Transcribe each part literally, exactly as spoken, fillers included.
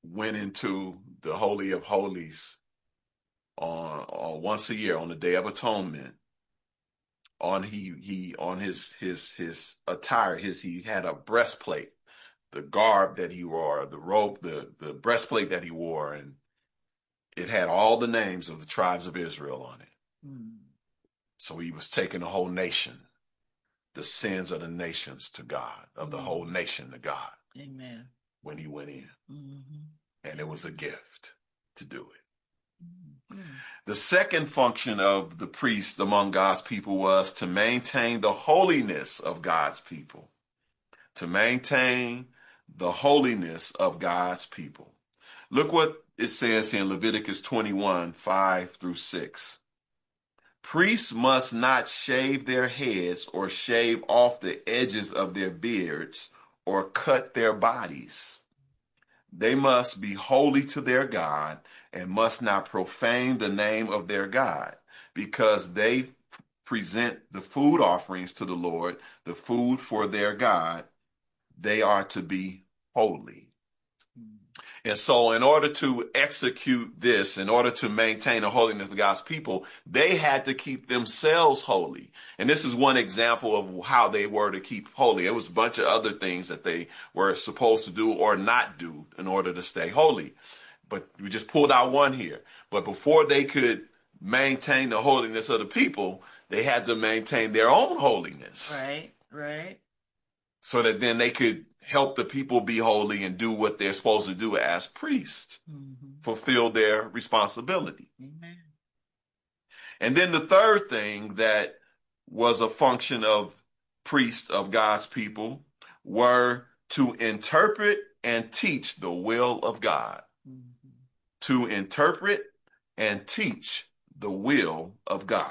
went into the Holy of Holies on, on once a year on the Day of Atonement. On he he on his his his attire, his he had a breastplate, the garb that he wore, the robe, the the breastplate that he wore, and it had all the names of the tribes of Israel on it. Mm. So he was taking the whole nation, the sins of the nations to God, of the mm. whole nation to God. Amen. When he went in. Mm-hmm. And it was a gift to do it. Mm-hmm. The second function of the priest among God's people was to maintain the holiness of God's people. To maintain the holiness of God's people. Look what it says here in Leviticus twenty-one, five through six. Priests must not shave their heads or shave off the edges of their beards or cut their bodies. They must be holy to their God and must not profane the name of their God, because they present the food offerings to the Lord, the food for their God. They are to be holy. And so in order to execute this, in order to maintain the holiness of God's people, they had to keep themselves holy. And this is one example of how they were to keep holy. It was a bunch of other things that they were supposed to do or not do in order to stay holy. But we just pulled out one here. But before they could maintain the holiness of the people, they had to maintain their own holiness. Right, right. So that then they could help the people be holy and do what they're supposed to do as priests, mm-hmm. fulfill their responsibility. Amen. And then the third thing that was a function of priests of God's people were to interpret and teach the will of God. Mm-hmm. To interpret and teach the will of God.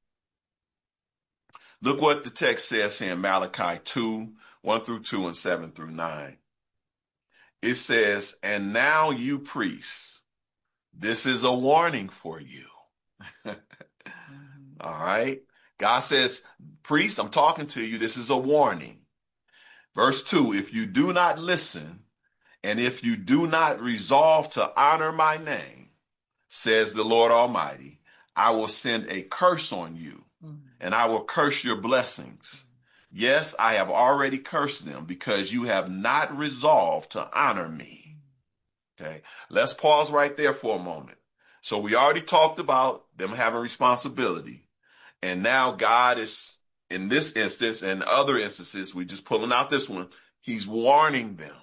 Look what the text says here in Malachi two, one through two and seven through nine. It says, and now you priests, this is a warning for you. Mm-hmm. All right. God says, priests, I'm talking to you. This is a warning. Verse two, if you do not listen, and if you do not resolve to honor my name, says the Lord Almighty, I will send a curse on you, mm-hmm. and I will curse your blessings. Yes, I have already cursed them because you have not resolved to honor me. Okay, let's pause right there for a moment. So we already talked about them having responsibility. And now God is, in this instance and other instances, we just pulling out this one, he's warning them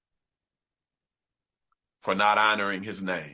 for not honoring his name.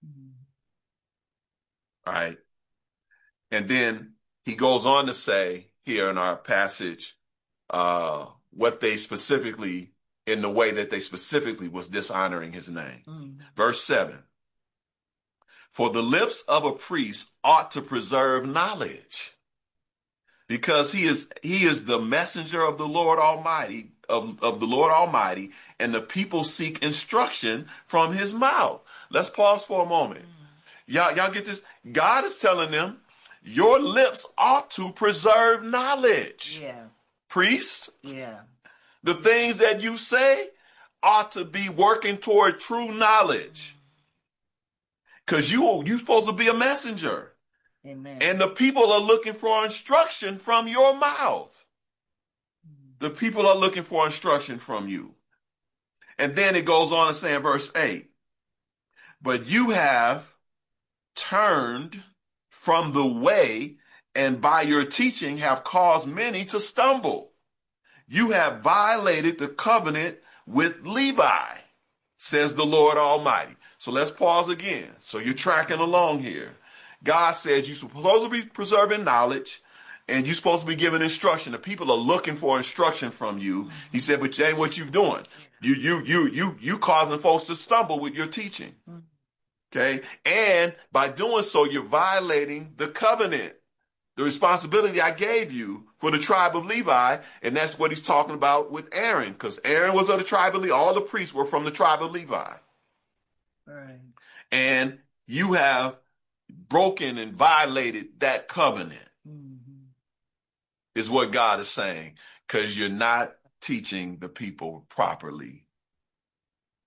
All right. And then he goes on to say here in our passage, Uh, what they specifically, in the way that they specifically was dishonoring his name. Mm. Verse seven, for the lips of a priest ought to preserve knowledge, because he is he is the messenger of the Lord Almighty, of, of the Lord Almighty, and the people seek instruction from his mouth. Let's pause for a moment. Mm. Y'all, y'all get this? God is telling them, your lips ought to preserve knowledge. Yeah. Priest, yeah. The things that you say ought to be working toward true knowledge. Because you, you're supposed to be a messenger. Amen. And the people are looking for instruction from your mouth. The people are looking for instruction from you. And then it goes on to say in verse eight, but you have turned from the way and by your teaching have caused many to stumble. You have violated the covenant with Levi, says the Lord Almighty. So let's pause again. So you're tracking along here. God says you're supposed to be preserving knowledge and you're supposed to be giving instruction. The people are looking for instruction from you. He said, but Jane, what you doing? You, you, you, you, you causing folks to stumble with your teaching. Okay. And by doing so, you're violating the covenant. The responsibility I gave you for the tribe of Levi, and that's what he's talking about with Aaron, because Aaron was of the tribe of Levi. All the priests were from the tribe of Levi. Right. And you have broken and violated that covenant, mm-hmm. is what God is saying, because you're not teaching the people properly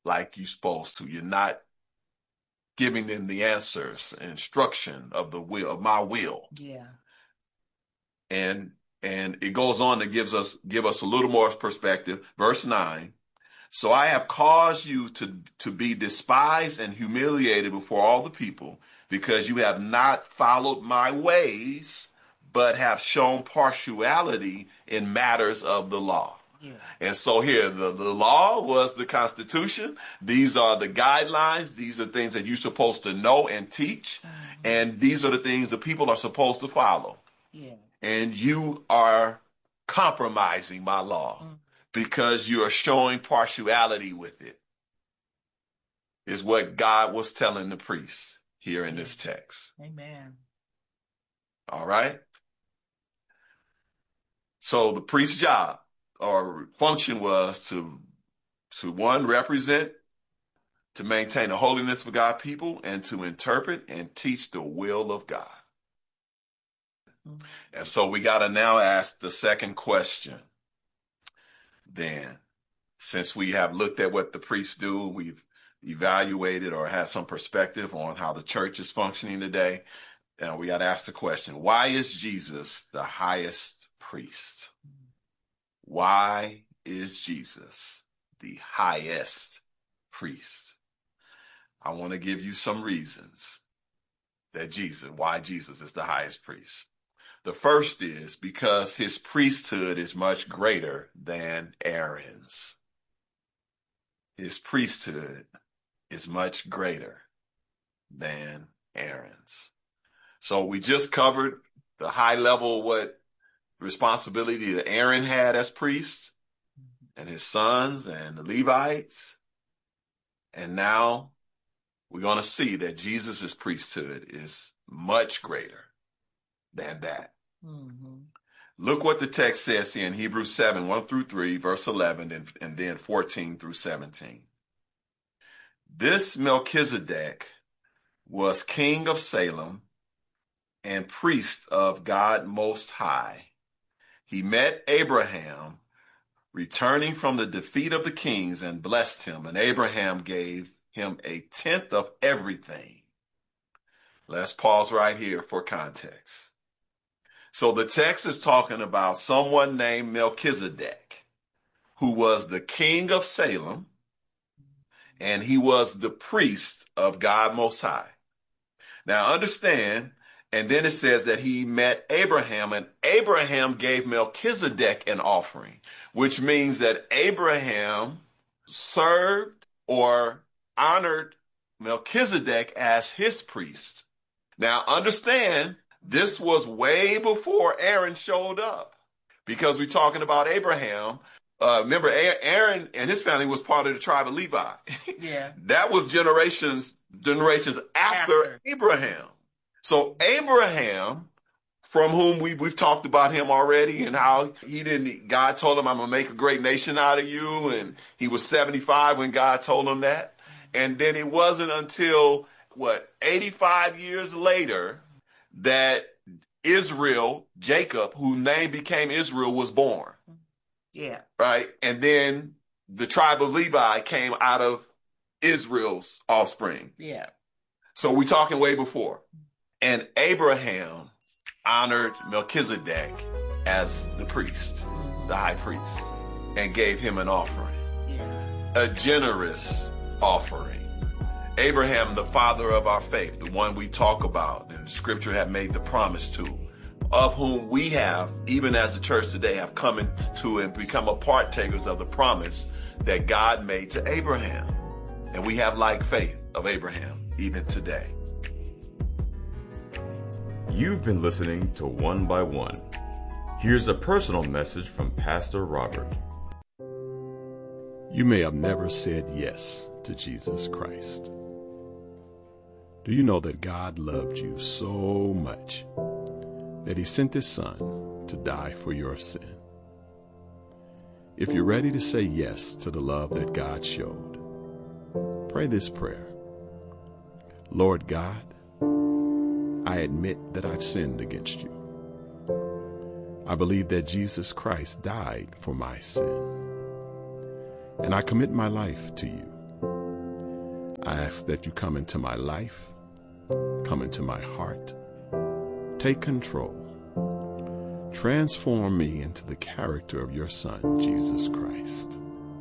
like you're supposed to. You're not giving them the answers, instruction of the will of my will. Yeah. And and it goes on to gives us give us a little more perspective. Verse nine. So I have caused you to, to be despised and humiliated before all the people, because you have not followed my ways, but have shown partiality in matters of the law. Yeah. And so here, the, the law was the Constitution. These are the guidelines. These are things that you're supposed to know and teach. Mm-hmm. And these are the things the people are supposed to follow. Yeah. And you are compromising my law. Mm-hmm. Because you are showing partiality with it, is what God was telling the priests here in this text. Amen. All right. So the priest's job or function was to, to one, represent, to maintain the holiness of God's people, and to interpret and teach the will of God. Mm-hmm. And so we got to now ask the second question. Then, since we have looked at what the priests do, we've evaluated or had some perspective on how the church is functioning today, and we got to ask the question, why is Jesus the highest priest? Why is Jesus the highest priest? I want to give you some reasons that Jesus, why Jesus is the highest priest. The first is because his priesthood is much greater than Aaron's. His priesthood is much greater than Aaron's. So we just covered the high level, what responsibility that Aaron had as priest and his sons and the Levites. And now we're going to see that Jesus' priesthood is much greater than that. Mm-hmm. Look what the text says here in Hebrews seven, one through three, verse eleven, and, and then fourteen through seventeen. This Melchizedek was king of Salem and priest of God Most High. He met Abraham returning from the defeat of the kings and blessed him, and Abraham gave him a tenth of everything. Let's pause right here for context. So the text is talking about someone named Melchizedek, who was the king of Salem, and he was the priest of God Most High. Now understand, and then it says that he met Abraham, and Abraham gave Melchizedek an offering, which means that Abraham served or honored Melchizedek as his priest. Now understand, this was way before Aaron showed up, because we're talking about Abraham. Uh, remember, Aaron and his family was part of the tribe of Levi. Yeah. That was generations, generations after, after Abraham. So Abraham, from whom we, we've talked about him already and how he didn't, God told him, I'm going to make a great nation out of you. And he was seventy-five when God told him that. And then it wasn't until, what, eighty-five years later that Israel, Jacob, whose name became Israel, was born. Yeah. Right? And then the tribe of Levi came out of Israel's offspring. Yeah. So we're talking way before. And Abraham honored Melchizedek as the priest, the high priest, and gave him an offering. Yeah. A generous offering. Abraham, the father of our faith, the one we talk about and the scripture have made the promise to, of whom we have, even as a church today, have come into and become a partakers of the promise that God made to Abraham. And we have like faith of Abraham even today. You've been listening to One by One. Here's a personal message from Pastor Robert. You may have never said yes to Jesus Christ. Do you know that God loved you so much that he sent his son to die for your sin? If you're ready to say yes to the love that God showed, pray this prayer. Lord God, I admit that I've sinned against you. I believe that Jesus Christ died for my sin, and I commit my life to you. I ask that you come into my life, come into my heart, take control, transform me into the character of your Son, Jesus Christ.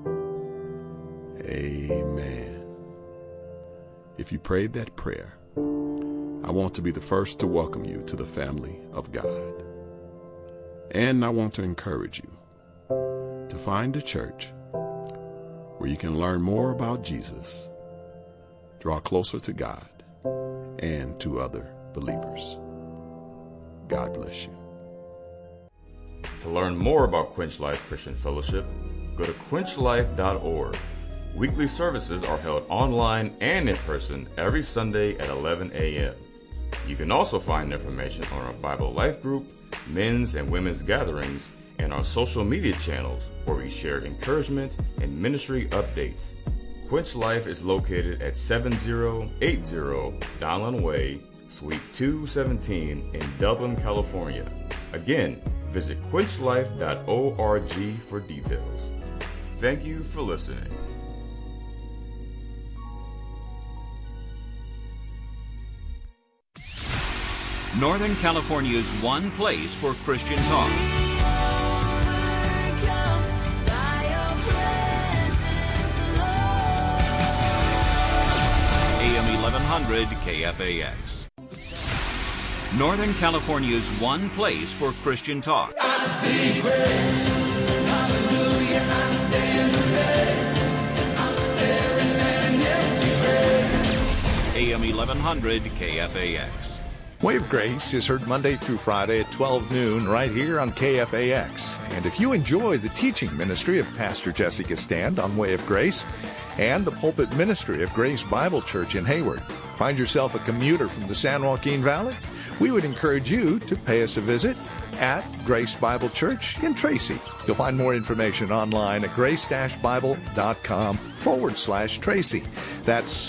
Amen. If you prayed that prayer, I want to be the first to welcome you to the family of God. And I want to encourage you to find a church where you can learn more about Jesus, draw closer to God, and to other believers. God bless you. To learn more about Quench Life Christian Fellowship, go to quench life dot org. Weekly services are held online and in person every Sunday at eleven a.m. You can also find information on our Bible Life Group, men's and women's gatherings, and our social media channels where we share encouragement and ministry updates. Quench Life is located at seventy eighty Donlin Way, Suite two seventeen in Dublin, California. Again, visit quench life dot org for details. Thank you for listening. Northern California's one place for Christian talk. A M eleven hundred K F A X. Northern California's one place for Christian talk. I see grace. Hallelujah, I stand amazed. I'm staring at an empty grave. A M eleven hundred K F A X. Way of Grace is heard Monday through Friday at twelve noon right here on K F A X. And if you enjoy the teaching ministry of Pastor Jessica Stand on Way of Grace and the pulpit ministry of Grace Bible Church in Hayward, find yourself a commuter from the San Joaquin Valley, we would encourage you to pay us a visit at Grace Bible Church in Tracy. You'll find more information online at grace-bible.com forward slash Tracy. That's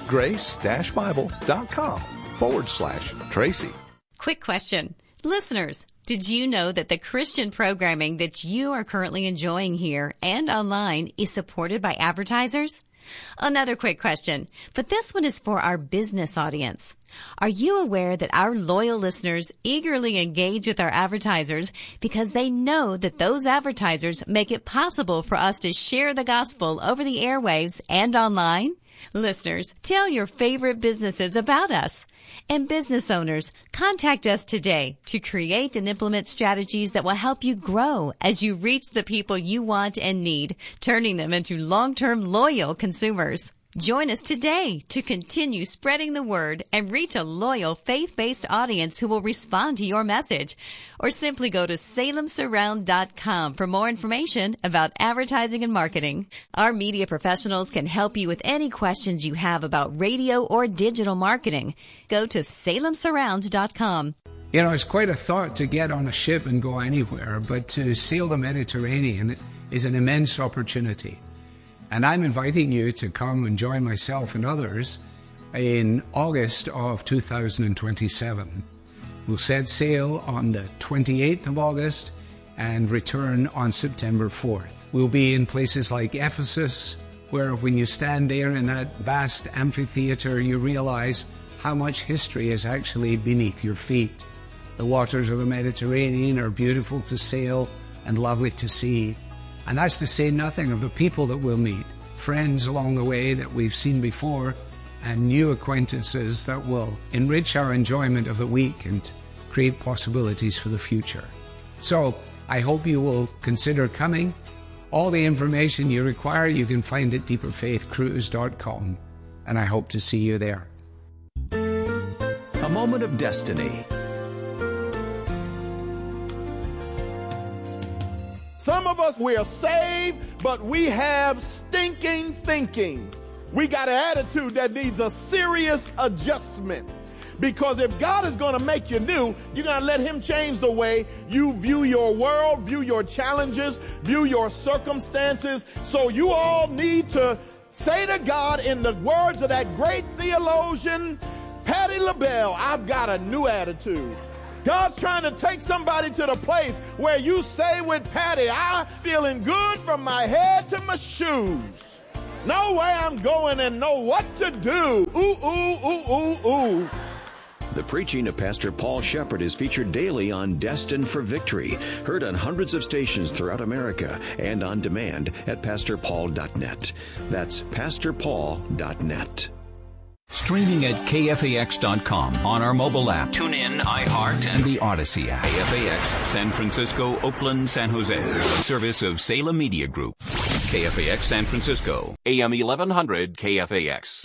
grace-bible.com forward slash Tracy. Quick question. Listeners, did you know that the Christian programming that you are currently enjoying here and online is supported by advertisers? Another quick question, but this one is for our business audience. Are you aware that our loyal listeners eagerly engage with our advertisers because they know that those advertisers make it possible for us to share the gospel over the airwaves and online? Listeners, tell your favorite businesses about us. And business owners, contact us today to create and implement strategies that will help you grow as you reach the people you want and need, turning them into long-term loyal consumers. Join us today to continue spreading the word and reach a loyal faith-based audience who will respond to your message. Or simply go to salem surround dot com for more information about advertising and marketing. Our media professionals can help you with any questions you have about radio or digital marketing. Go to salem surround dot com. You know, it's quite a thought to get on a ship and go anywhere, but to sail the Mediterranean is an immense opportunity. And I'm inviting you to come and join myself and others in August of two thousand twenty-seven. We'll set sail on the twenty-eighth of August and return on September fourth. We'll be in places like Ephesus, where when you stand there in that vast amphitheater, you realize how much history is actually beneath your feet. The waters of the Mediterranean are beautiful to sail and lovely to see. And that's to say nothing of the people that we'll meet, friends along the way that we've seen before, and new acquaintances that will enrich our enjoyment of the week and create possibilities for the future. So I hope you will consider coming. All the information you require you can find at deeper faith cruise dot com, and I hope to see you there. A moment of destiny. Some of us, we are saved, but we have stinking thinking. We got an attitude that needs a serious adjustment. Because if God is going to make you new, you're going to let him change the way you view your world, view your challenges, view your circumstances. So you all need to say to God in the words of that great theologian, Patti LaBelle, I've got a new attitude. God's trying to take somebody to the place where you say with Patty, I'm feeling good from my head to my shoes. know where I'm going and know what to do. Ooh, ooh, ooh, ooh, ooh. The preaching of Pastor Paul Shepherd is featured daily on Destined for Victory, heard on hundreds of stations throughout America and on demand at pastor paul dot net. That's pastor paul dot net. Streaming at K F A X dot com on our mobile app. Tune in, iHeart, and the Odyssey app. K F A X, San Francisco, Oakland, San Jose. A service of Salem Media Group. K F A X San Francisco, A M eleven hundred K F A X.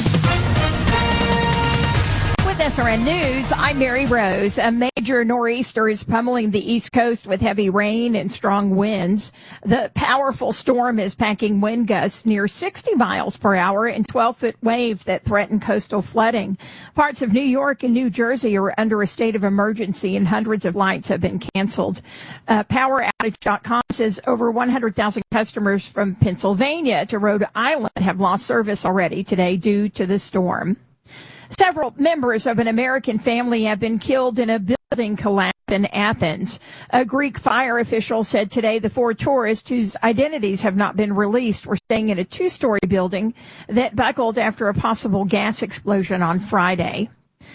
With S R N News, I'm Mary Rose. A major nor'easter is pummeling the East Coast with heavy rain and strong winds. The powerful storm is packing wind gusts near sixty miles per hour and twelve-foot waves that threaten coastal flooding. Parts of New York and New Jersey are under a state of emergency, and hundreds of lights have been canceled. Uh, power outage dot com says over one hundred thousand customers from Pennsylvania to Rhode Island have lost service already today due to the storm. Several members of an American family have been killed in a building collapse in Athens. A Greek fire official said today the four tourists whose identities have not been released were staying in a two-story building that buckled after a possible gas explosion on Friday.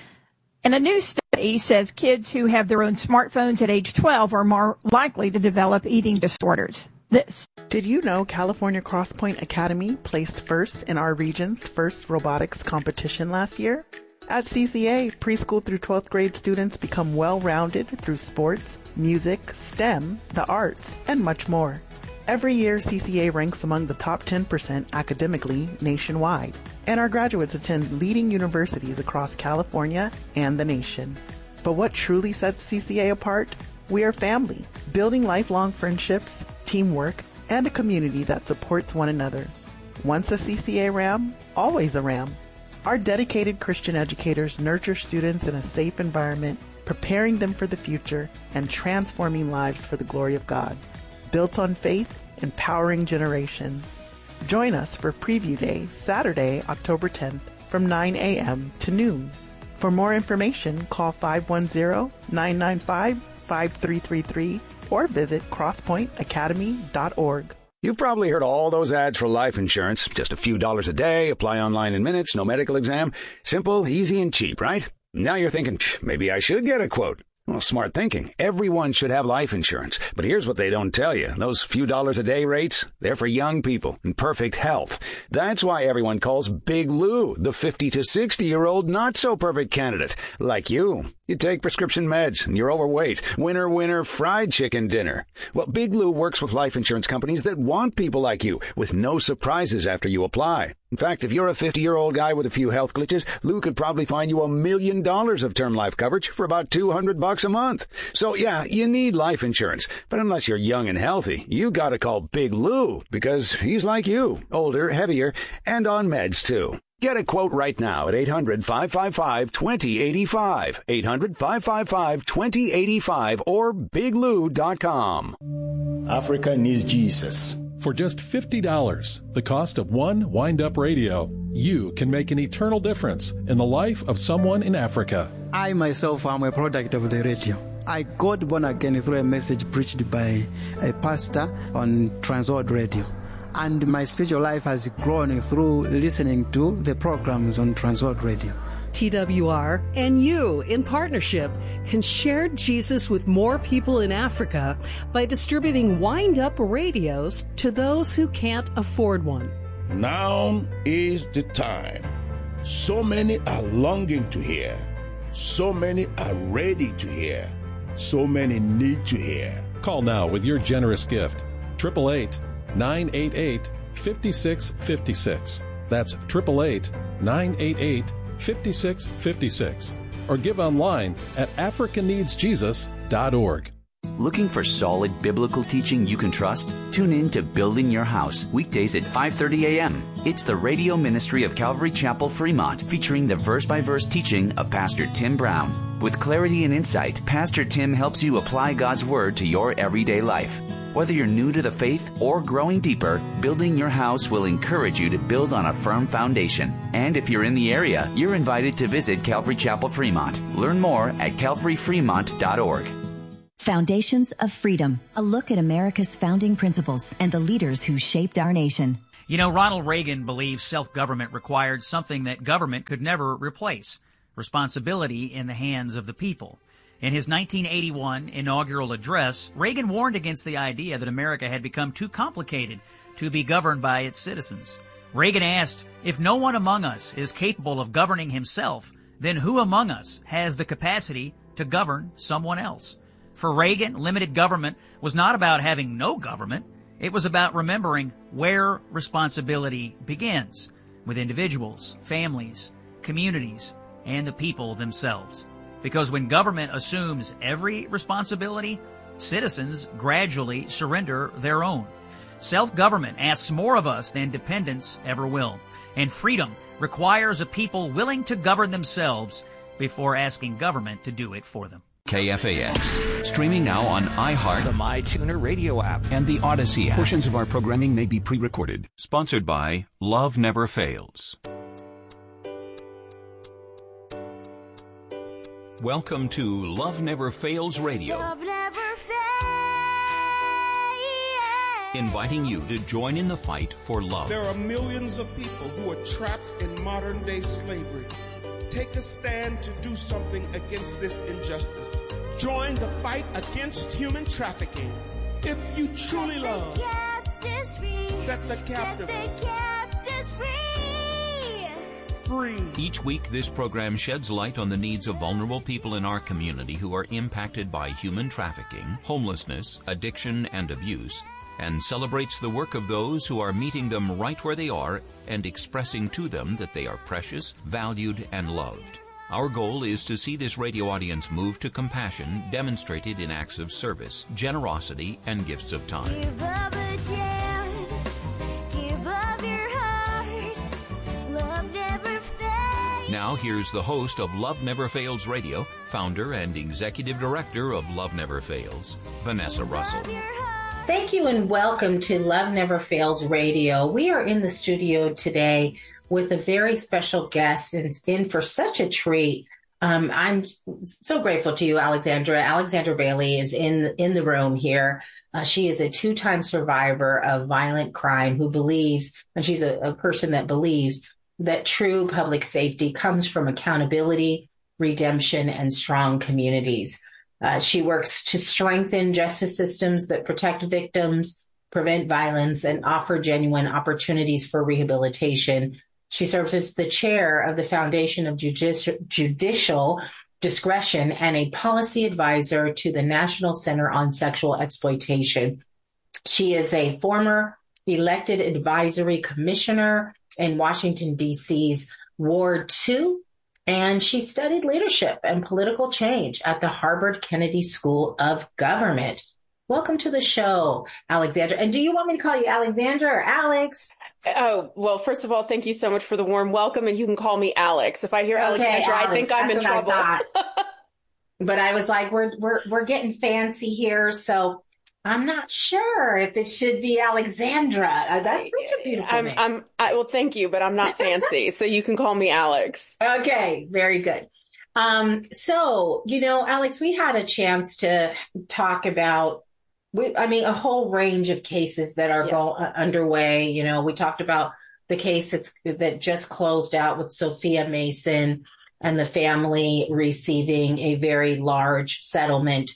And a new study says kids who have their own smartphones at age twelve are more likely to develop eating disorders. This. Did you know California Crosspoint Academy placed first in our region's first robotics competition last year? At C C A, preschool through twelfth grade students become well-rounded through sports, music, STEM, the arts, and much more. Every year, C C A ranks among the top ten percent academically nationwide, and our graduates attend leading universities across California and the nation. But what truly sets C C A apart? We are family, building lifelong friendships, teamwork, and a community that supports one another. Once a C C A Ram, always a Ram. Our dedicated Christian educators nurture students in a safe environment, preparing them for the future and transforming lives for the glory of God. Built on faith, empowering generations. Join us for Preview Day, Saturday, October tenth, from nine a.m. to noon. For more information, call five one zero, nine nine five, five three three three or visit crosspoint academy dot org. You've probably heard all those ads for life insurance. Just a few dollars a day, apply online in minutes, no medical exam. Simple, easy, and cheap, right? Now you're thinking, maybe I should get a quote. Well, smart thinking. Everyone should have life insurance. But here's what they don't tell you. Those few dollars a day rates, they're for young people in perfect health. That's why everyone calls Big Lou the fifty to sixty-year-old not-so-perfect candidate, like you. You take prescription meds, and you're overweight. Winner, winner, fried chicken dinner. Well, Big Lou works with life insurance companies that want people like you, with no surprises after you apply. In fact, if you're a fifty-year-old guy with a few health glitches, Lou could probably find you a million dollars of term life coverage for about two hundred bucks a month. So, yeah, you need life insurance. But unless you're young and healthy, you gotta call Big Lou, because he's like you, older, heavier, and on meds, too. Get a quote right now at eight hundred, five five five, two zero eight five, eight hundred, five five five, two zero eight five, or big lou dot com. Africa needs Jesus. For just fifty dollars, the cost of one wind-up radio, you can make an eternal difference in the life of someone in Africa. I myself am a product of the radio. I got born again through a message preached by a pastor on Transworld Radio. And my spiritual life has grown through listening to the programs on Transworld Radio. T W R and you, in partnership, can share Jesus with more people in Africa by distributing wind-up radios to those who can't afford one. Now is the time. So many are longing to hear. So many are ready to hear. So many need to hear. Call now with your generous gift. eight eight eight, nine eight eight, five six five six. That's eight eight eight, nine eight eight, five six five six. Or give online at africa needs jesus dot org. Looking for solid biblical teaching you can trust? Tune in to Building Your House, weekdays at five thirty a.m. It's the radio ministry of Calvary Chapel, Fremont, featuring the verse-by-verse teaching of Pastor Tim Brown. With clarity and insight, Pastor Tim helps you apply God's Word to your everyday life. Whether you're new to the faith or growing deeper, Building Your House will encourage you to build on a firm foundation. And if you're in the area, you're invited to visit Calvary Chapel, Fremont. Learn more at calvary fremont dot org. Foundations of Freedom, a look at America's founding principles and the leaders who shaped our nation. You know, Ronald Reagan believed self-government required something that government could never replace, responsibility in the hands of the people. In his nineteen eighty-one inaugural address, Reagan warned against the idea that America had become too complicated to be governed by its citizens. Reagan asked, if no one among us is capable of governing himself, then who among us has the capacity to govern someone else? For Reagan, limited government was not about having no government. It was about remembering where responsibility begins, with individuals, families, communities, and the people themselves. Because when government assumes every responsibility, citizens gradually surrender their own. Self-government asks more of us than dependence ever will. And freedom requires a people willing to govern themselves before asking government to do it for them. K F A X, streaming now on iHeart, the MyTuner radio app, and the Odyssey app. Portions of our programming may be pre-recorded. Sponsored by Love Never Fails. Welcome to Love Never Fails Radio. Love never fails. Inviting you to join in the fight for love. There are millions of people who are trapped in modern-day slavery. Take a stand to do something against this injustice. Join the fight against human trafficking. If you truly love, set the captives free. Free. Each week, this program sheds light on the needs of vulnerable people in our community who are impacted by human trafficking, homelessness, addiction, and abuse, and celebrates the work of those who are meeting them right where they are and expressing to them that they are precious, valued, and loved. Our goal is to see this radio audience move to compassion demonstrated in acts of service, generosity, and gifts of time. Give up a chance. Give up your heart. Love never fails. Now here's the host of Love Never Fails Radio, founder and executive director of Love Never Fails, Vanessa Russell. Thank you and welcome to Love Never Fails Radio. We are in the studio today with a very special guest and in for such a treat. Um, I'm so grateful to you, Alexandra. Alexandra Bailey is in, in the room here. Uh, she is a two-time survivor of violent crime who believes, and she's a, a person that believes, that true public safety comes from accountability, redemption, and strong communities. Uh, she works to strengthen justice systems that protect victims, prevent violence, and offer genuine opportunities for rehabilitation. She serves as the chair of the Foundation of Judici- Judicial Discretion and a policy advisor to the National Center on Sexual Exploitation. She is a former elected advisory commissioner in Washington, D C's Ward two. And she studied leadership and political change at the Harvard Kennedy School of Government. Welcome to the show, Alexandra. And do you want me to call you Alexandra or Alex? Oh, well, first of all, thank you so much for the warm welcome. And you can call me Alex. If I hear Okay, Alexandra, Alex, I think I'm in that's what trouble. I thought. But I was like, we're we're we're getting fancy here, so I'm not sure if it should be Alexandra. Uh, That's such a beautiful I'm, name. I'm, I, well, thank you, but I'm not fancy. So you can call me Alex. Okay, very good. Um, so, you know, Alex, we had a chance to talk about, we, I mean, a whole range of cases that are Yeah. go, uh, underway. You know, we talked about the case that's, that just closed out with Sophia Mason and the family receiving a very large settlement.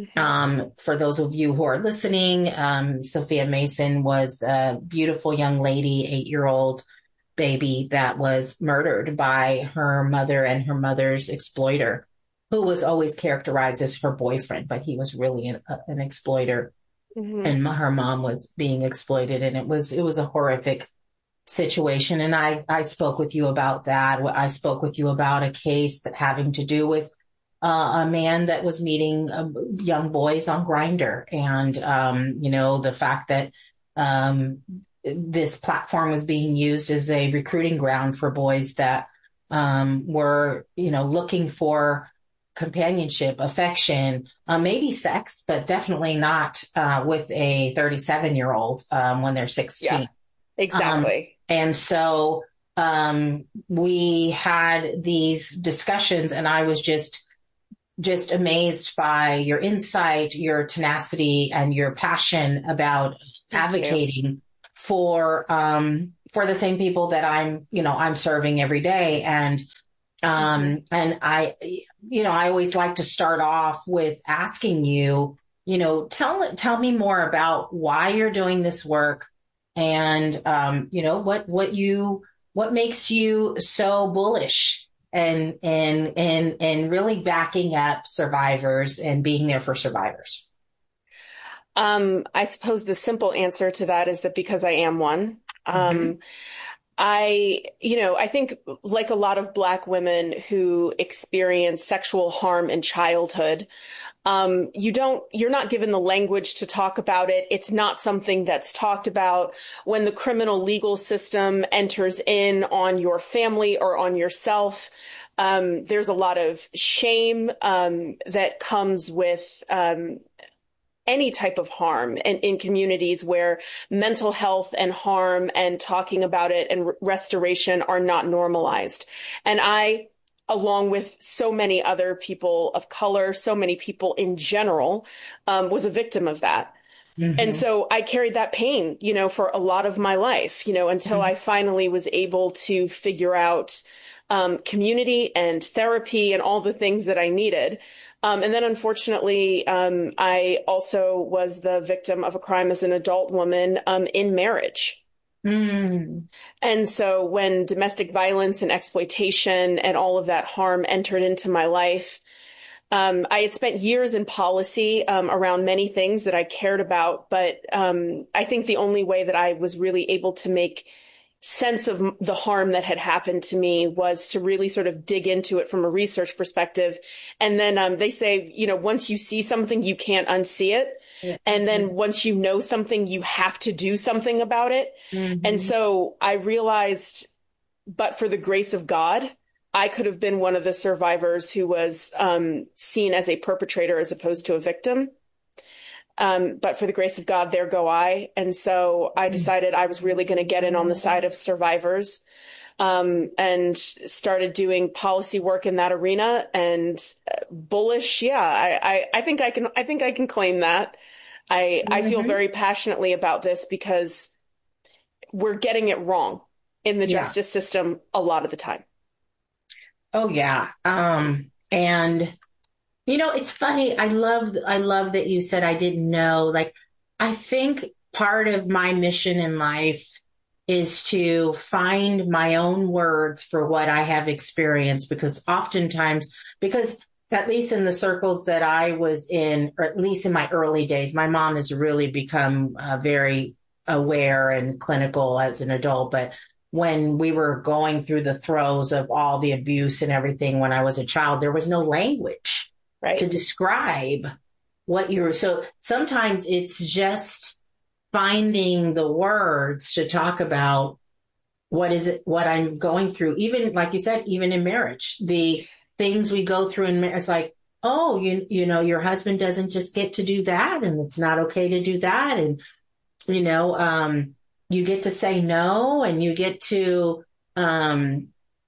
Um, for those of you who are listening, um, Sophia Mason was a beautiful young lady, eight-year-old baby that was murdered by her mother and her mother's exploiter, who was always characterized as her boyfriend, but he was really an, an exploiter. Mhm. And her mom was being exploited, and it was it was a horrific situation. And I I spoke with you about that. I spoke with you about a case that having to do with Uh, a man that was meeting uh, young boys on Grindr, and um, you know, the fact that um, this platform was being used as a recruiting ground for boys that um, were, you know, looking for companionship, affection, uh, maybe sex, but definitely not uh, with a thirty-seven-year-old um, when they're sixteen. Yeah, exactly. Um, and so um, we had these discussions, and I was just just amazed by your insight, your tenacity, and your passion about Thank advocating for, um, for the same people that I'm, you know, I'm serving every day. And, um, mm-hmm. and I, you know, I always like to start off with asking you, you know, tell, tell me more about why you're doing this work and, um, you know, what, what you, what makes you so bullish and, and, and, and really backing up survivors and being there for survivors? Um, I suppose the simple answer to that is that because I am one. Um, mm-hmm. I, you know, I think like a lot of Black women who experience sexual harm in childhood, um, you don't, you're not given the language to talk about it. It's not something that's talked about. When the criminal legal system enters in on your family or on yourself, um, there's a lot of shame, um, that comes with, um, any type of harm in, in communities where mental health and harm and talking about it and r- restoration are not normalized. And I, along with so many other people of color, so many people in general, um, was a victim of that. Mm-hmm. And so I carried that pain, you know, for a lot of my life, you know, until mm-hmm. I finally was able to figure out um, community and therapy and all the things that I needed. Um, and then, unfortunately, um, I also was the victim of a crime as an adult woman um, in marriage. Mm. And so when domestic violence and exploitation and all of that harm entered into my life, um, I had spent years in policy um, around many things that I cared about. But um, I think the only way that I was really able to make sense of the harm that had happened to me was to really sort of dig into it from a research perspective. And then um, they say, you know, once you see something, you can't unsee it. Yeah. And then mm-hmm. once you know something, you have to do something about it. Mm-hmm. And so I realized, but for the grace of God, I could have been one of the survivors who was um, seen as a perpetrator as opposed to a victim. Um, but for the grace of God, there go I. And so I decided I was really going to get in on the side of survivors, um, and started doing policy work in that arena. And uh, bullish, yeah, I, I, I think I can, I think I can claim that. I, mm-hmm. I feel very passionately about this because we're getting it wrong in the yeah. justice system a lot of the time. Oh yeah, um, and. You know, it's funny. I love, I love that you said I didn't know. Like, I think part of my mission in life is to find my own words for what I have experienced, because oftentimes, because at least in the circles that I was in, or at least in my early days, my mom has really become uh, very aware and clinical as an adult. But when we were going through the throes of all the abuse and everything when I was a child, there was no language. Right. To describe what you were. So sometimes it's just finding the words to talk about what is it, what I'm going through. Even like you said, even in marriage, the things we go through in marriage, it's like, oh, you, you know, your husband doesn't just get to do that and it's not okay to do that. And, you know, um, you get to say no and you get to, um,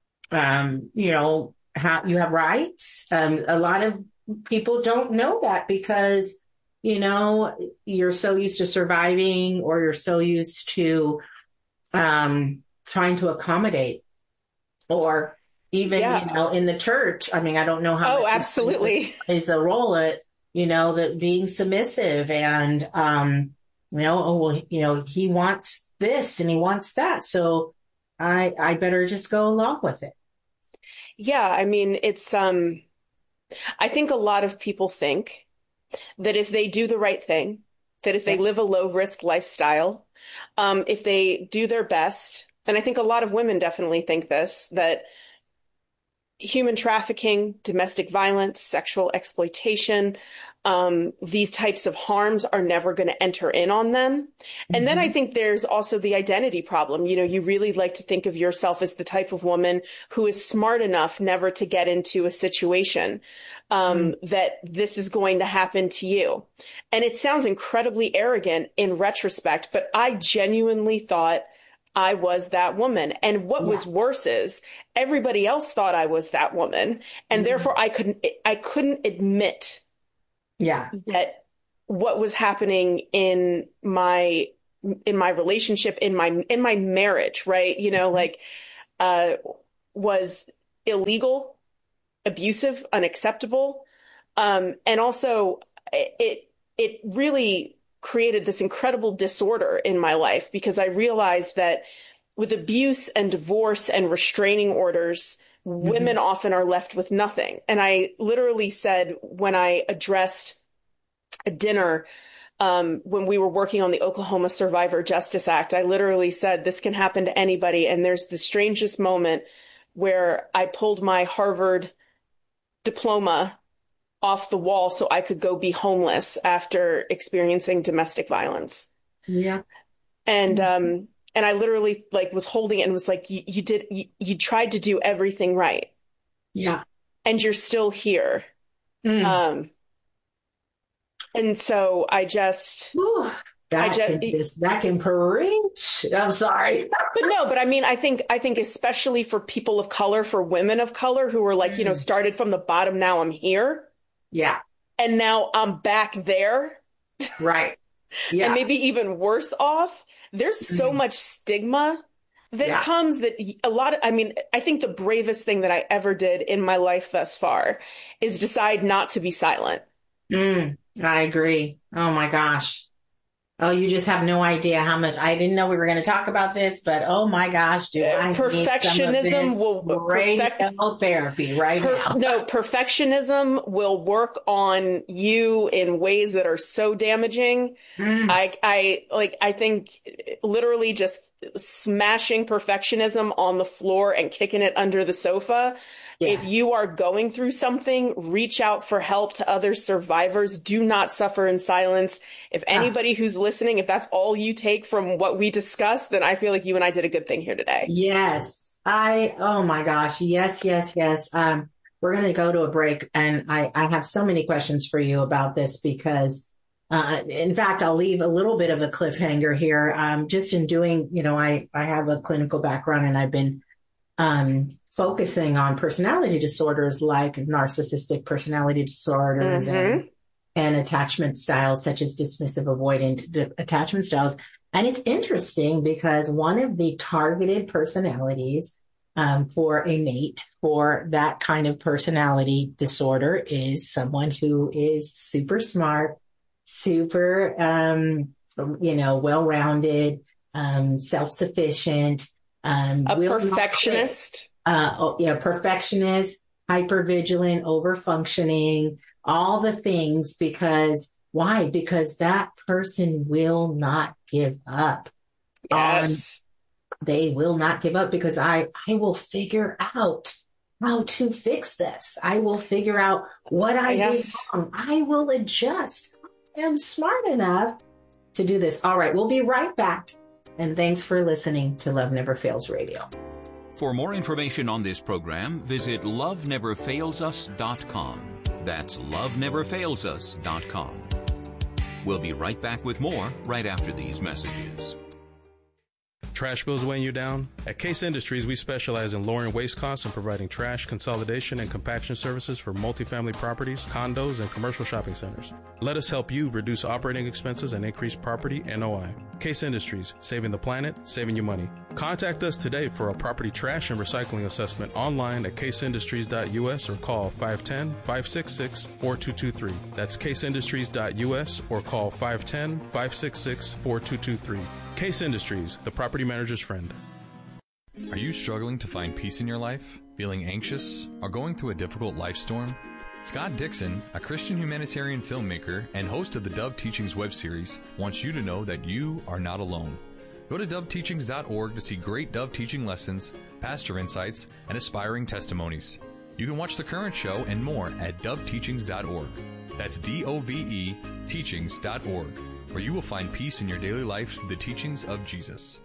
um, you know, how you have rights. Um, a lot of people don't know that because, you know, you're so used to surviving or you're so used to um, trying to accommodate, or even, yeah. you know, in the church. I mean, I don't know how. Oh, absolutely. Is a role at, you know, that being submissive and, um, you know, oh, well, you know, he wants this and he wants that. So I, I better just go along with it. Yeah. I mean, it's, um, I think a lot of people think that if they do the right thing, that if they live a low risk lifestyle, um, if they do their best, and I think a lot of women definitely think this, that human trafficking, domestic violence, sexual exploitation, um, these types of harms are never going to enter in on them. Mm-hmm. And then I think there's also the identity problem. You know, you really like to think of yourself as the type of woman who is smart enough never to get into a situation um, mm-hmm. that this is going to happen to you. And it sounds incredibly arrogant in retrospect, but I genuinely thought I was that woman. And what yeah. was worse is everybody else thought I was that woman. And mm-hmm. therefore I couldn't, I couldn't admit yeah. that what was happening in my in my relationship, in my, in my marriage, right? You know, like, uh, was illegal, abusive, unacceptable. Um, and also it, it really created this incredible disorder in my life, because I realized that with abuse and divorce and restraining orders, mm-hmm. women often are left with nothing. And I literally said, when I addressed a dinner, um, when we were working on the Oklahoma Survivor Justice Act, I literally said, this can happen to anybody. And there's the strangest moment where I pulled my Harvard diploma off the wall so I could go be homeless after experiencing domestic violence. Yeah. And, um, and I literally like was holding it and was like, you, you did, you, you tried to do everything right. Yeah. And you're still here. Mm. Um, and so I just, Ooh, that, I just, can, this, that can preach. I'm sorry. But no, but I mean, I think, I think especially for people of color, for women of color who were like, mm. you know, started from the bottom, now I'm here. Yeah. And now I'm back there. Right. Yeah. And maybe even worse off. There's so mm. much stigma that yeah. comes that a lot of, I mean, I think the bravest thing that I ever did in my life thus far is decide not to be silent. Mm, I agree. Oh my gosh. Oh, you just have no idea how much. I didn't know we were going to talk about this, but oh my gosh, dude! I perfectionism will perfect therapy right per, now. No, perfectionism will work on you in ways that are so damaging. Mm. I, I like. I think literally just smashing perfectionism on the floor and kicking it under the sofa. Yes. If you are going through something, reach out for help to other survivors. Do not suffer in silence. If anybody ah. who's listening, if that's all you take from what we discussed, then I feel like you and I did a good thing here today. Yes. I, oh my gosh. Yes, yes, yes. Um, we're going to go to a break, and I, I have so many questions for you about this because, uh, in fact, I'll leave a little bit of a cliffhanger here. Um, just in doing, you know, I, I have a clinical background, and I've been, um, focusing on personality disorders like narcissistic personality disorders mm-hmm. and, and attachment styles such as dismissive avoidant d- attachment styles. And it's interesting because one of the targeted personalities um, for a mate for that kind of personality disorder is someone who is super smart, super, um, you know, well-rounded, um, self-sufficient, um, a perfectionist. Uh, oh, yeah, perfectionist, hypervigilant, overfunctioning, all the things. Because why? Because that person will not give up. Yes. Um, they will not give up because I, I will figure out how to fix this. I will figure out what I yes. did wrong. I will adjust. I am smart enough to do this. All right, we'll be right back. And thanks for listening to Love Never Fails Radio. For more information on this program, visit love never fails us dot com. That's love never fails us dot com. We'll be right back with more right after these messages. Trash bills weighing you down? At Case Industries, we specialize in lowering waste costs and providing trash consolidation and compaction services for multifamily properties, condos, and commercial shopping centers. Let us help you reduce operating expenses and increase property N O I. Case Industries, saving the planet, saving you money. Contact us today for a property trash and recycling assessment online at case industries dot u s or call five one zero, five six six, four two two three. That's case industries dot u s or call five one zero, five six six, four two two three. Case Industries, the property manager's friend. Are you struggling to find peace in your life? Feeling anxious? Or going through a difficult life storm? Scott Dixon, a Christian humanitarian filmmaker and host of the Dove Teachings web series, wants you to know that you are not alone. Go to dove teachings dot org to see great Dove teaching lessons, pastor insights, and aspiring testimonies. You can watch the current show and more at dove teachings dot org. That's D O V E teachings dot org, where you will find peace in your daily life through the teachings of Jesus.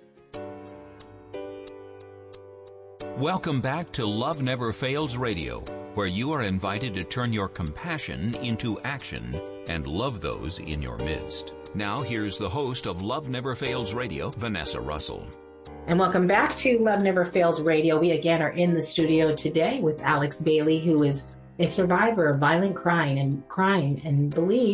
Welcome back to Love Never Fails Radio, where you are invited to turn your compassion into action and love those in your midst. Now, here's the host of Love Never Fails Radio, Vanessa Russell. And welcome back to Love Never Fails Radio. We again are in the studio today with Alex Bailey, who is a survivor of violent crime and crime and believes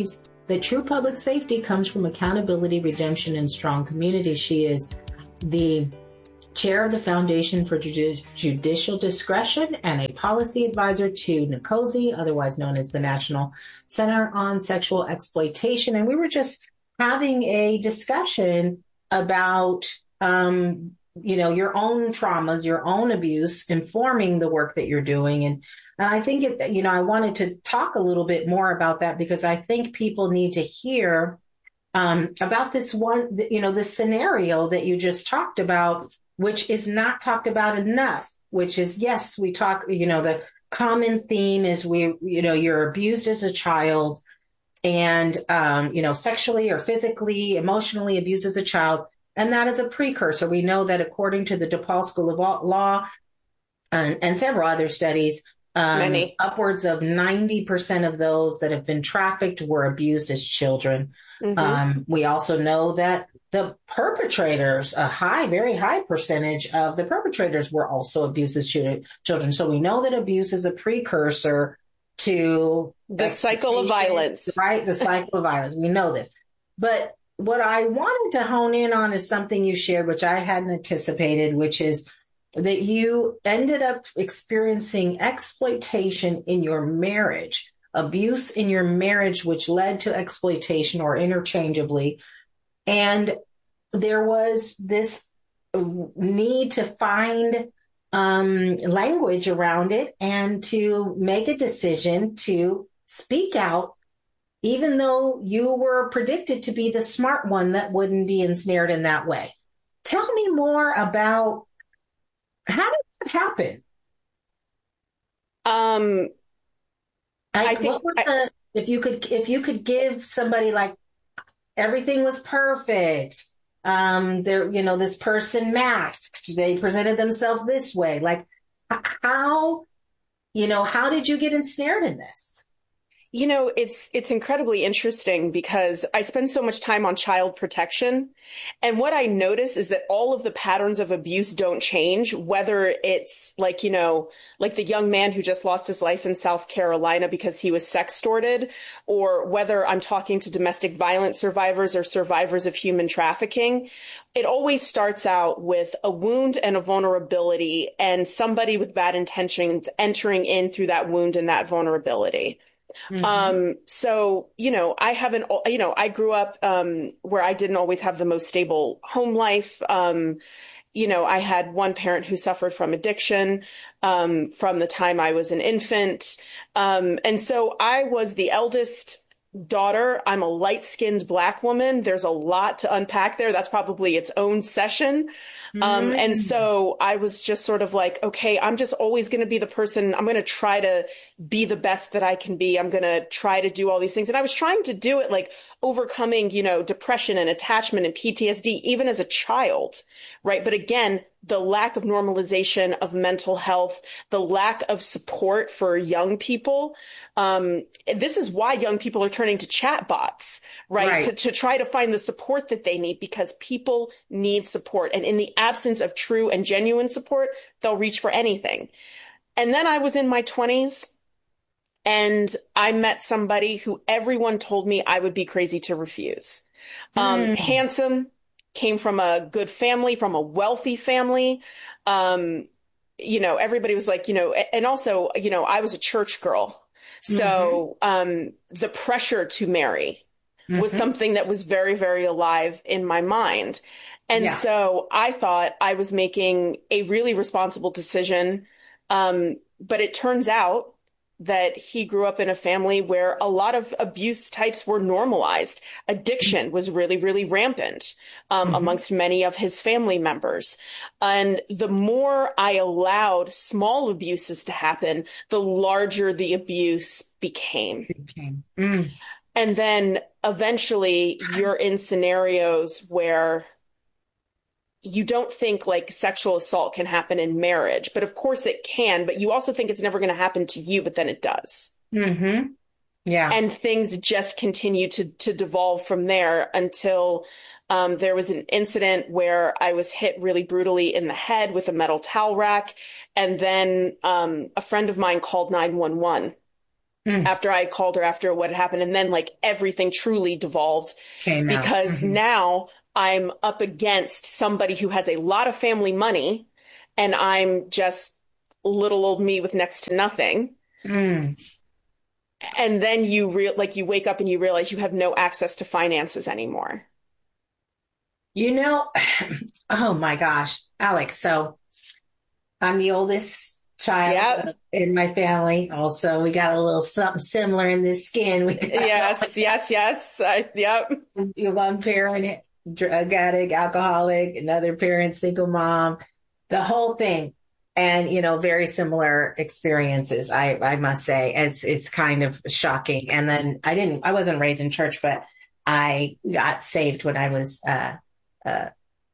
that true public safety comes from accountability, redemption, and strong community. She is the chair of the Foundation for Judi- Judicial Discretion and a policy advisor to N C O S E, otherwise known as the National Center on Sexual Exploitation. And we were just having a discussion about, um, you know, your own traumas, your own abuse, informing the work that you're doing. And, and I think, it, you know, I wanted to talk a little bit more about that because I think people need to hear um, about this one, you know, this scenario that you just talked about, which is not talked about enough, which is, yes, we talk, you know, the common theme is we, you know, you're abused as a child and, um, you know, sexually or physically, emotionally abused as a child. And that is a precursor. We know that according to the DePaul School of Law and, and several other studies, um, Many. upwards of ninety percent of those that have been trafficked were abused as children. Mm-hmm. Um, we also know that the perpetrators, a high, very high percentage of the perpetrators were also abused as children. So we know that abuse is a precursor to the cycle of violence, right? The cycle of violence. We know this. But what I wanted to hone in on is something you shared, which I hadn't anticipated, which is that you ended up experiencing exploitation in your marriage, abuse in your marriage, which led to exploitation or interchangeably. And there was this need to find um, language around it and to make a decision to speak out, even though you were predicted to be the smart one that wouldn't be ensnared in that way. Tell me more about how did that happen? Um, I, I think what was the, if you could, if you could give somebody like everything was perfect. Um, there, you know, this person masked. They presented themselves this way. Like, how, you know, how did you get ensnared in this? You know, it's it's incredibly interesting because I spend so much time on child protection. And what I notice is that all of the patterns of abuse don't change, whether it's like, you know, like the young man who just lost his life in South Carolina because he was sextorted, or whether I'm talking to domestic violence survivors or survivors of human trafficking. It always starts out with a wound and a vulnerability and somebody with bad intentions entering in through that wound and that vulnerability. Mm-hmm. Um, so, you know, I haven't, you know, I grew up, um, where I didn't always have the most stable home life. Um, you know, I had one parent who suffered from addiction, um, from the time I was an infant. Um, and so I was the eldest daughter. I'm a light-skinned Black woman. There's a lot to unpack there. That's probably its own session. Mm-hmm. Um, and so I was just sort of like, okay, I'm just always going to be the person. I'm going to try to be the best that I can be. I'm going to try to do all these things. And I was trying to do it like overcoming, you know, depression and attachment and P T S D, even as a child, right? But again, the lack of normalization of mental health, the lack of support for young people. Um, this is why young people are turning to chatbots, right? right. To, to try to find the support that they need, because people need support. And in the absence of true and genuine support, they'll reach for anything. And then I was in my twenties and I met somebody who everyone told me I would be crazy to refuse. Um, mm. Handsome, came from a good family, from a wealthy family. Um, you know, everybody was like, you know, and also, you know, I was a church girl. So, mm-hmm. um, the pressure to marry mm-hmm. was something that was very, very alive in my mind. And yeah. so I thought I was making a really responsible decision. Um, but it turns out that he grew up in a family where a lot of abuse types were normalized. Addiction mm-hmm. was really, really rampant um, mm-hmm. amongst many of his family members. And the more I allowed small abuses to happen, the larger the abuse became. became. Mm. And then eventually you're in scenarios where you don't think like sexual assault can happen in marriage, but of course it can, but you also think it's never going to happen to you, but then it does. Mm-hmm. Yeah. And things just continue to, to devolve from there until um, there was an incident where I was hit really brutally in the head with a metal towel rack. And then um, a friend of mine called nine one one. mm. after I called her after what had happened. And then like everything truly devolved Came because mm-hmm. now I'm up against somebody who has a lot of family money and I'm just little old me with next to nothing. Mm. And then you real like you wake up and you realize you have no access to finances anymore. You know, oh my gosh, Alex. So I'm the oldest child yep. in my family. Also, we got a little something similar in this skin. We got yes, yes, yes. I, yep. One parent, drug addict, alcoholic, another parent, single mom, the whole thing. And, you know, very similar experiences, I, I must say. It's it's kind of shocking. And then I didn't, I wasn't raised in church, but I got saved when I was uh, uh,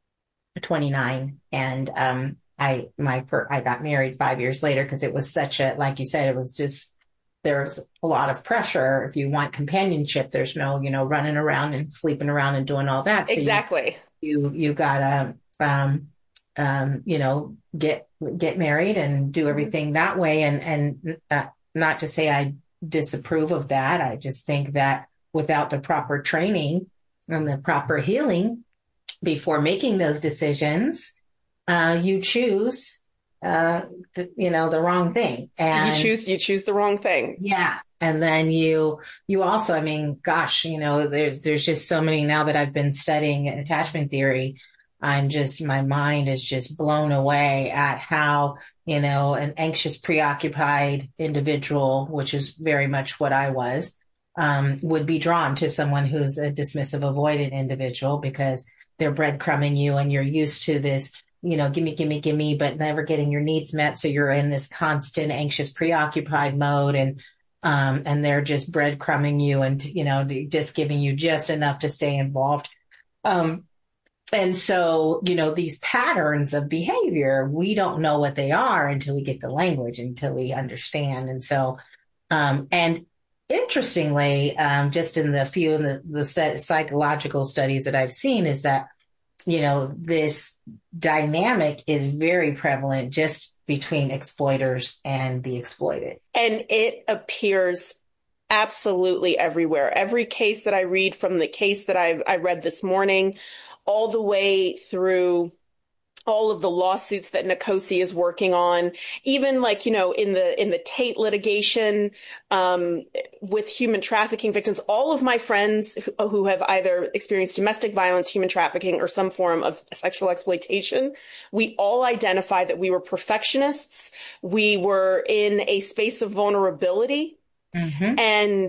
twenty-nine. And um, I my per, I got married five years later because it was such a, like you said, it was just, there was a lot of pressure. If you want companionship, there's no, you know, running around and sleeping around and doing all that. So exactly. You, you, you gotta, um, um, you know, get, get married and do everything that way. And, and uh, not to say I disapprove of that. I just think that without the proper training and the proper healing before making those decisions, uh, you choose, uh, the, you know, the wrong thing. And you choose, you choose the wrong thing. Yeah. And then you, you also, I mean, gosh, you know, there's, there's just so many now that I've been studying attachment theory. I'm just, my mind is just blown away at how, you know, an anxious, preoccupied individual, which is very much what I was, um, would be drawn to someone who's a dismissive, avoidant individual because they're breadcrumbing you and you're used to this, you know, gimme, gimme, gimme, but never getting your needs met. So you're in this constant anxious, preoccupied mode and, um, and they're just breadcrumbing you and, you know, just giving you just enough to stay involved. Um, And so, you know, these patterns of behavior, we don't know what they are until we get the language, until we understand. And so, um, and interestingly, um, just in the few in the, the set, psychological studies that I've seen is that, you know, this dynamic is very prevalent just between exploiters and the exploited. And it appears absolutely everywhere. Every case that I read, from the case that I I read this morning, all the way through all of the lawsuits that Nkosi is working on, even like, you know, in the in the Tate litigation um, with human trafficking victims, all of my friends who, who have either experienced domestic violence, human trafficking, or some form of sexual exploitation, we all identified that we were perfectionists. We were in a space of vulnerability. Mm-hmm. And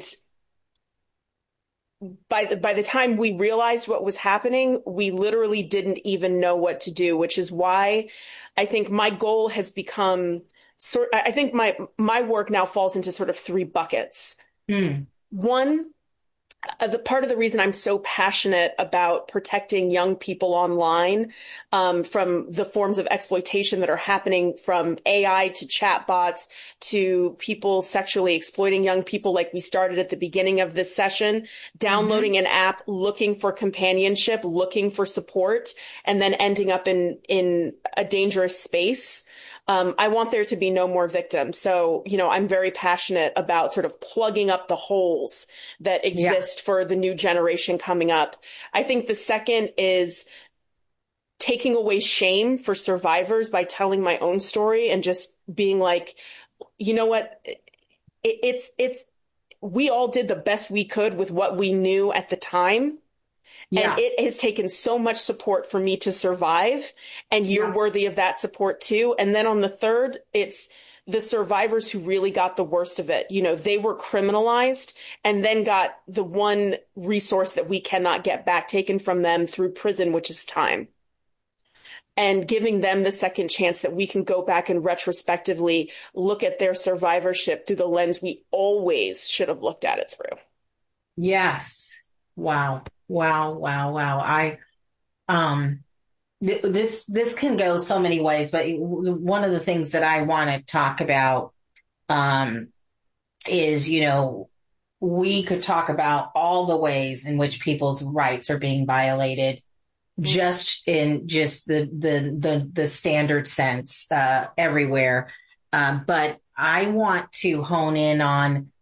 by the, by the time we realized what was happening, we literally didn't even know what to do, which is why I think my goal has become sort, I think my, my work now falls into sort of three buckets. Mm. One, Uh, the part of the reason I'm so passionate about protecting young people online um, from the forms of exploitation that are happening, from A I to chatbots to people sexually exploiting young people, like we started at the beginning of this session, downloading mm-hmm. an app, looking for companionship, looking for support, and then ending up in, in a dangerous space. Um, I want there to be no more victims. So, you know, I'm very passionate about sort of plugging up the holes that exist yeah. for the new generation coming up. I think the second is taking away shame for survivors by telling my own story and just being like, you know what, it, it's, it's, we all did the best we could with what we knew at the time. Yeah. And it has taken so much support for me to survive, and you're yeah. worthy of that support too. And then on the third, it's the survivors who really got the worst of it. You know, they were criminalized and then got the one resource that we cannot get back taken from them through prison, which is time. And giving them the second chance that we can go back and retrospectively look at their survivorship through the lens we always should have looked at it through. Yes. Wow. Wow, wow, wow. I, um, th- this, this can go so many ways, but one of the things that I want to talk about, um, is, you know, we could talk about all the ways in which people's rights are being violated, just in just the, the, the, the standard sense, uh, everywhere. Um, but I want to hone in on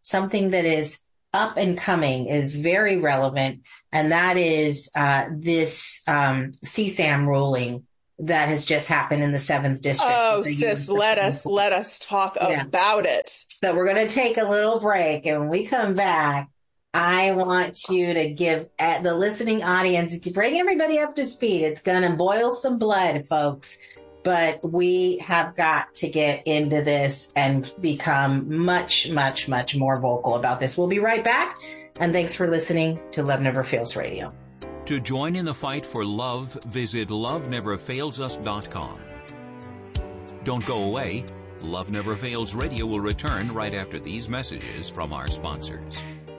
something that is up and coming, is very relevant, and that is uh, this um, C SAM ruling that has just happened in the seventh district. Oh, sis, let us let us talk yeah. about it. So we're going to take a little break, and when we come back, I want you to give at the listening audience, bring everybody up to speed. It's going to boil some blood, folks, but we have got to get into this and become much, much, much more vocal about this. We'll be right back, and thanks for listening to Love Never Fails Radio. To join in the fight for love, visit love never fails us dot com. Don't go away. Love Never Fails Radio will return right after these messages from our sponsors.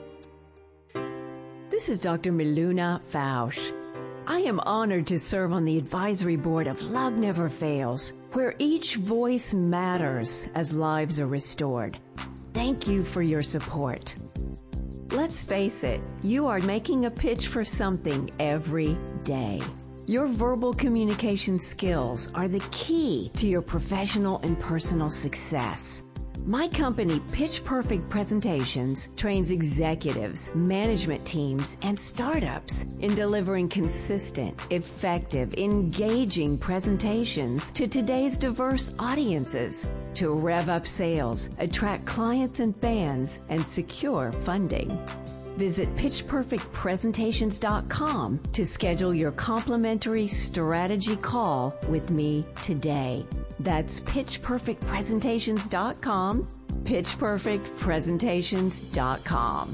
This is Doctor Miluna Fausch. I am honored to serve on the advisory board of Love Never Fails, where each voice matters as lives are restored. Thank you for your support. Let's face it, you are making a pitch for something every day. Your verbal communication skills are the key to your professional and personal success. My company, Pitch Perfect Presentations, trains executives, management teams, and startups in delivering consistent, effective, engaging presentations to today's diverse audiences to rev up sales, attract clients and fans, and secure funding. Visit pitch perfect presentations dot com to schedule your complimentary strategy call with me today. That's pitch perfect presentations dot com, pitch perfect presentations dot com.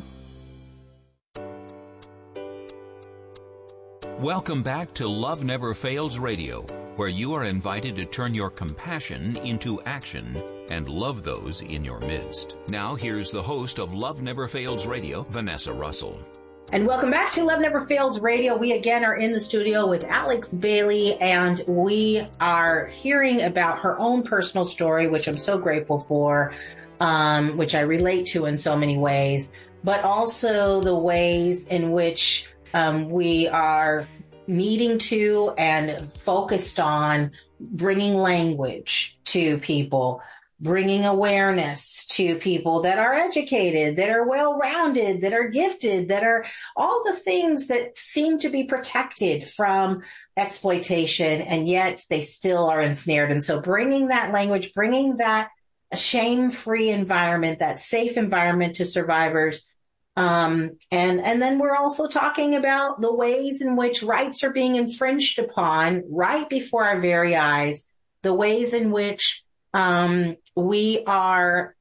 Welcome back to Love Never Fails Radio, where you are invited to turn your compassion into action and love those in your midst. Now, here's the host of Love Never Fails Radio, Vanessa Russell. And welcome back to Love Never Fails Radio. We again are in the studio with Alex Bailey, and we are hearing about her own personal story, which I'm so grateful for, um, which I relate to in so many ways, but also the ways in which um, we are needing to and focused on bringing language to people, bringing awareness to people that are educated, that are well-rounded, that are gifted, that are all the things that seem to be protected from exploitation, and yet they still are ensnared. And so bringing that language, bringing that shame-free environment, that safe environment to survivors. Um, and, and then we're also talking about the ways in which rights are being infringed upon right before our very eyes, the ways in which Um, we are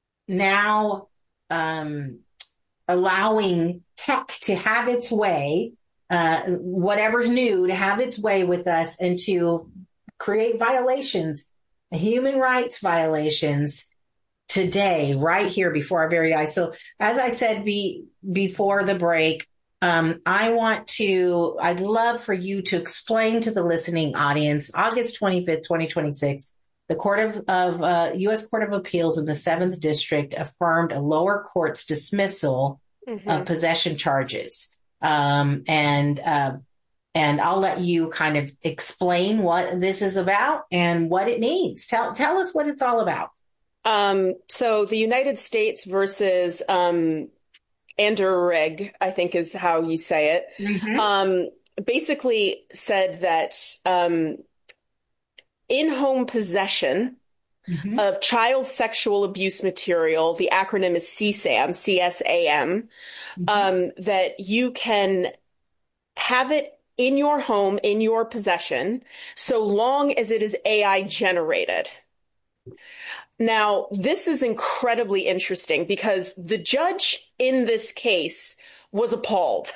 now um, allowing tech to have its way, uh, whatever's new, to have its way with us and to create violations, human rights violations today, right here before our very eyes. So as I said be, before the break, um, I want to, I'd love for you to explain to the listening audience, August twenty-fifth, twenty twenty-six, the Court of, of uh, U S Court of Appeals in the seventh District affirmed a lower court's dismissal mm-hmm. of possession charges. Um, and, uh, and I'll let you kind of explain what this is about and what it means. Tell, tell us what it's all about. Um, so the United States versus, um, Anderegg, I think is how you say it, mm-hmm. um, basically said that, um, in-home possession mm-hmm. of child sexual abuse material, the acronym is C SAM, C S A M, mm-hmm. um, that you can have it in your home, in your possession, so long as it is A I generated. Now, this is incredibly interesting because the judge in this case was appalled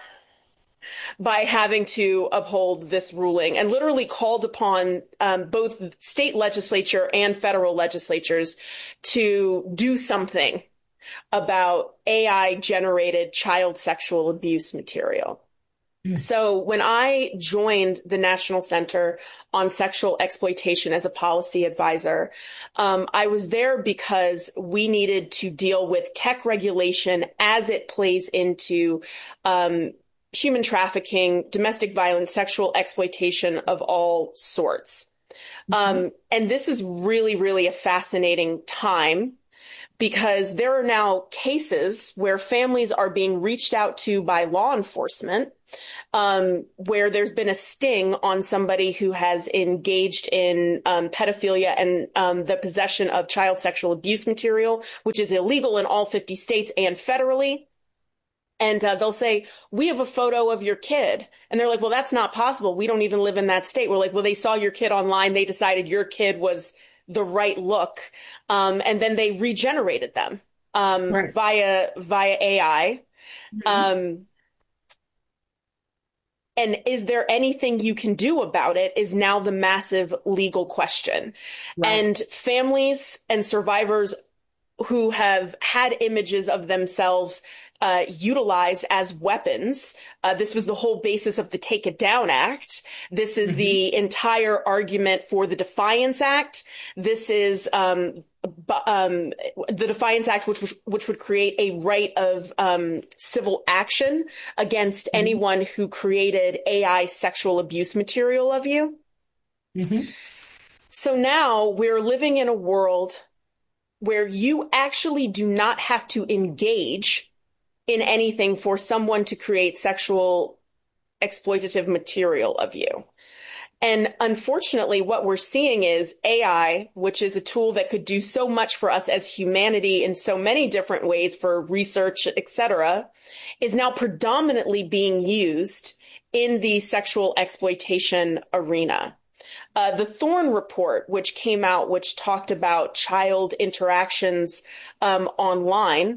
by having to uphold this ruling and literally called upon um, both the state legislature and federal legislatures to do something about A I generated child sexual abuse material. Mm. So when I joined the National Center on Sexual Exploitation as a policy advisor, um, I was there because we needed to deal with tech regulation as it plays into um, human trafficking, domestic violence, sexual exploitation of all sorts. Mm-hmm. Um, and this is really, really a fascinating time because there are now cases where families are being reached out to by law enforcement, um, where there's been a sting on somebody who has engaged in um, pedophilia and um, the possession of child sexual abuse material, which is illegal in all fifty states and federally. And uh, they'll say, we have a photo of your kid. And they're like, well, that's not possible. We don't even live in that state. We're like, well, they saw your kid online. They decided your kid was the right look. Um, and then they regenerated them um, right. via via A I. Mm-hmm. Um, and is there anything you can do about it is now the massive legal question. Right. And families and survivors who have had images of themselves Uh, utilized as weapons. Uh, this was the whole basis of the Take It Down Act. This is mm-hmm. the entire argument for the Defiance Act. This is um, b- um, the Defiance Act, which, which which would create a right of um, civil action against mm-hmm. anyone who created A I sexual abuse material of you. Mm-hmm. So now we're living in a world where you actually do not have to engage in anything for someone to create sexual exploitative material of you. And unfortunately, what we're seeing is A I, which is a tool that could do so much for us as humanity in so many different ways for research, et cetera, is now predominantly being used in the sexual exploitation arena. Uh, the Thorn Report, which came out, which talked about child interactions um, online,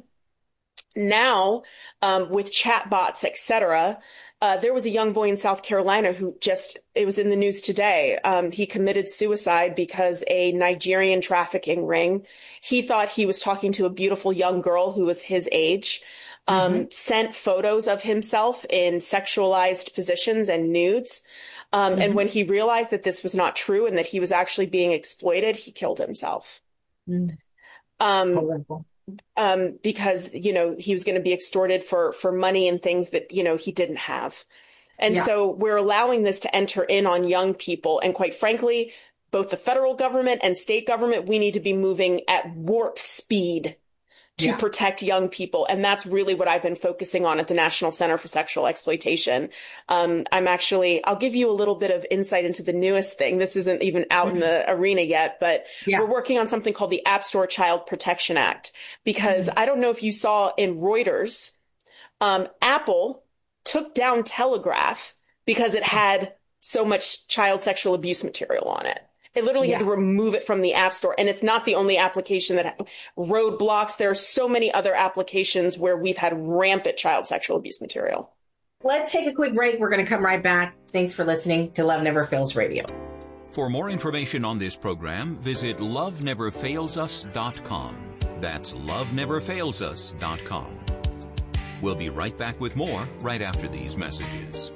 now, um, with chatbots, et cetera, uh, there was a young boy in South Carolina who just, it was in the news today. Um, he committed suicide because a Nigerian trafficking ring, he thought he was talking to a beautiful young girl who was his age, um, mm-hmm. sent photos of himself in sexualized positions and nudes. Um, mm-hmm. And when he realized that this was not true and that he was actually being exploited, he killed himself. Mm. Um, Horrible. Um, because, you know, he was going to be extorted for, for money and things that, you know, he didn't have. And yeah. so we're allowing this to enter in on young people. And quite frankly, both the federal government and state government, we need to be moving at warp speed to yeah. protect young people. And that's really what I've been focusing on at the National Center for Sexual Exploitation. Um, I'm actually, I'll give you a little bit of insight into the newest thing. This isn't even out mm-hmm. in the arena yet, but yeah. we're working on something called the App Store Child Protection Act, because mm-hmm. I don't know if you saw in Reuters, um, Apple took down Telegraph because it had so much child sexual abuse material on it. They literally yeah. had to remove it from the App Store. And it's not the only application that roadblocks. There are so many other applications where we've had rampant child sexual abuse material. Let's take a quick break. We're going to come right back. Thanks for listening to Love Never Fails Radio. For more information on this program, visit love never fails us dot com. That's love never fails us dot com. We'll be right back with more right after these messages.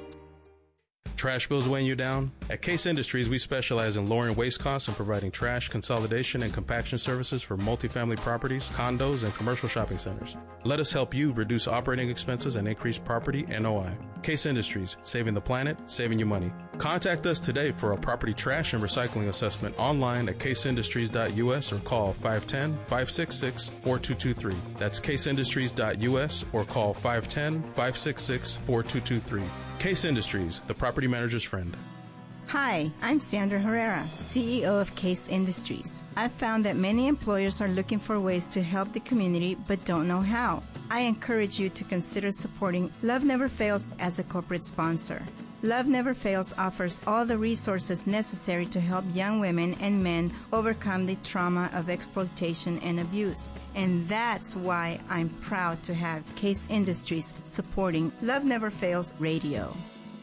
Trash bills weighing you down? At Case Industries, we specialize in lowering waste costs and providing trash consolidation and compaction services for multifamily properties, condos, and commercial shopping centers. Let us help you reduce operating expenses and increase property N O I. Case Industries, saving the planet, saving you money. Contact us today for a property trash and recycling assessment online at case industries dot u s or call five one zero, five six six, four two two three. That's case industries dot u s or call five one zero, five six six, four two two three. Case Industries, the property manager's friend. Hi, I'm Sandra Herrera, C E O of Case Industries. I've found that many employers are looking for ways to help the community but don't know how. I encourage you to consider supporting Love Never Fails as a corporate sponsor. Love Never Fails offers all the resources necessary to help young women and men overcome the trauma of exploitation and abuse. And that's why I'm proud to have Case Industries supporting Love Never Fails Radio.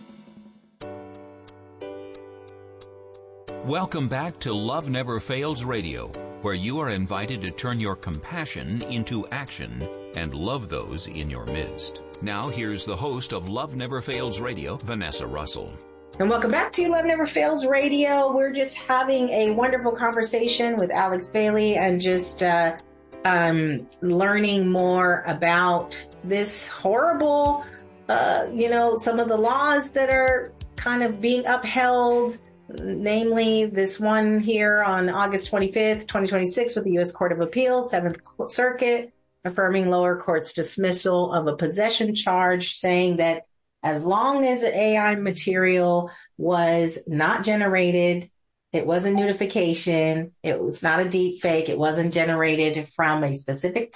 Welcome back to Love Never Fails Radio, where you are invited to turn your compassion into action and love those in your midst. Now, here's the host of Love Never Fails Radio, Vanessa Russell. And welcome back to Love Never Fails Radio. We're just having a wonderful conversation with Alex Bailey and just uh, um, learning more about this horrible, uh, you know, some of the laws that are kind of being upheld namely this one here on August twenty-fifth, twenty twenty-six with the U S Court of Appeals, Seventh Circuit, affirming lower court's dismissal of a possession charge, saying that as long as the A I material was not generated, it wasn't nudification, it was not a deep fake, it wasn't generated from a specific